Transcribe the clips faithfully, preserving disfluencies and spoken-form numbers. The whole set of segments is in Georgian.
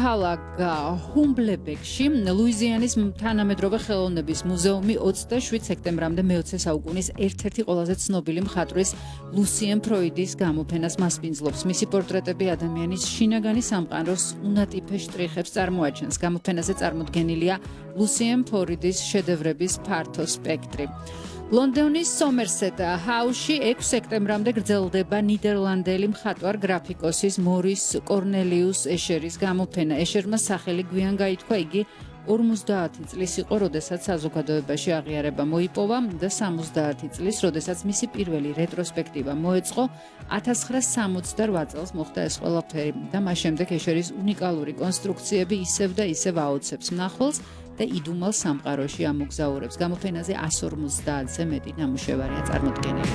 ქალაქ ჰუმბლებეკში ლუიზიანის თანამედროვე ხელოვნების მუზეუმი ოცდაშვიდ სექტემბრამდე მეოცე საუკუნის ერთ-ერთი ყველაზე ცნობილი მხატვრის ლუსიენ ფროიდის გამოფენას მასპინძლობს. მისი პორტრეტები ადამიანის შინაგანი სამყაროს უნატიფე შტრიხებს წარმოაჩენს. გამოფენაზე წარმოდგენილია ლუსიენ ფროიდის შედევრების ფართო სპექტრი. ლონდონის სომერსეტ ჰაუსში ექვსი სექტემბრამდე გრძელდება ნიდერლანდელი მხატვარ გრაფიკოსის მორის კორნელიუს ეშერის გამოფენა. ეშერმა სახელი გვიან გაითქვა, იგი ორმოცდაათი წლის იყო, როდესაც საზოგადოებაში აღიარება მოიპოვა და სამოცდაათი წლის, როდესაც მისი პირველი რეტროსპექტივა მოეწყო. ათას ცხრაასი სამოცდარვა წელს მოხდა ეს ყველაფერი და მას შემდეგ ეშერის უნიკალური კონსტრუქციები ისევ და ისევ აოცებს მნახველს და იდუმალ სამყაროში ამოგზაურებს. გამოფენაზე ასი ორმოცდაათზე მეტი ნამუშევარია წარმოდგენილი.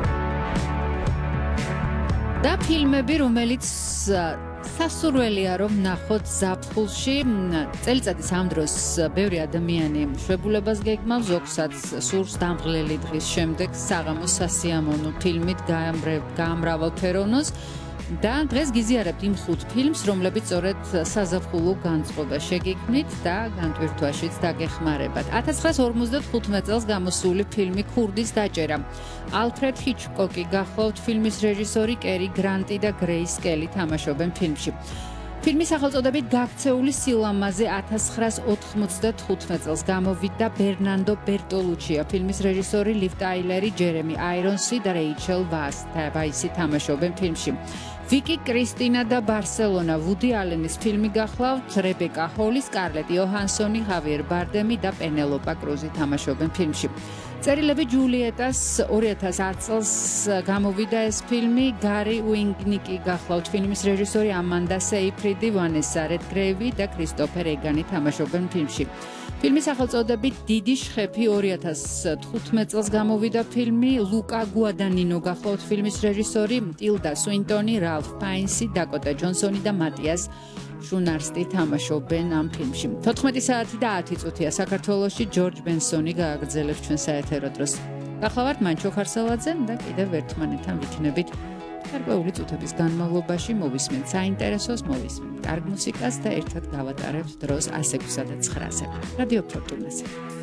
და ფილმები, რომელიც სასურველია რომ ნახოთ ზაფხულში, წელიწადის ამ დროს ბევრი ადამიანი მშვებულებას გეგმავს, ზოგსაც სურს დამღლელი დღის შემდეგ საღამოს სასიამოვნო ფილმით გაამრავალფეროვნოს. და დღეს გიზიარებთ იმ ხუთ ფილმს, რომლებიც სწორედ საზაფხულო განწყობა შეგიქმნით და განტვირთვაშიც დაგეხმარებათ. ათას ცხრაასი ორმოცდახუთმეტ წელს გამოსული ფილმი ქურდის დაჭერა. ალფრედ ჰიჩკოკი გახლავთ ფილმის რეჟისორი, კერი გრანტი და გრეის კელი თამაშობენ ფილმში. ფილმის სახელწოდებით გაქცეული სილამაზე ათას ცხრაასი ოთხმოცდათხუთმეტ წელს გამოვიდა ბერნანდო ბერტოლუჩია. ფილმის რეჟისორი ლივ ტაილერი, ჯერემი აირონსი და რეიჩელ ვაისი თამაშობენ ფილმში. ვიკი კრისტინა და ბარსელონა ვუდი ალენის ფილმი გახლავთ. რებეკა ჰოლი, სკარლეტ იოჰანსონი, ხავიერ ბარდემი და პენელოპა კრუზი თამაშობენ ფილმში. წერილები ჯულიეტას ორი ათას ათი წელს გამოვიდა ეს ფილმი. გარი უინგნიკი გახლავთ ფილმის რეჟისორი, ამანდა სეიფრიდი, ვანესა რედგრეივი და კრისტოფერ ეგანი თამაშობენ ფილმში. ფილმის სახელწოდებით დიდი შხეფი ორი ათას თხუთმეტ წელს გამოვიდა ფილმი. ლუკა გუადანინო გახლავთ ფილმის რეჟისორი, ტილდა სუინტონი, რალფ ფაინსი, დაკოტა ჯონსონი და მატიას შუნარსტი თამაშობენ ამ ფილმში. თოთხმეტი საათი და ათი წუთია საქართველოში ჯორჯ ბენსონი გააგრძელებს ჩვენ საეთერო დროს. გახლავართ მანჩო ხარსელაძე და კიდევ ერთმანეთთან ვიქნებით გარკვეული წუთების განმავლობაში. მოვისმენთ საინტერესოს, მოვისმენთ კარგ მუსიკას და ერთად გავატარებთ დროს ასექვსა და ცხრაასე. რადიო ფორტუნაზე.